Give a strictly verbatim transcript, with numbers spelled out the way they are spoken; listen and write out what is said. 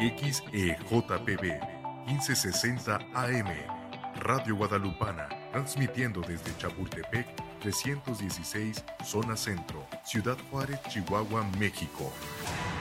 X E J P B quince sesenta A M, Radio Guadalupana, transmitiendo desde Chapultepec trescientos dieciséis, Zona Centro, Ciudad Juárez, Chihuahua, México.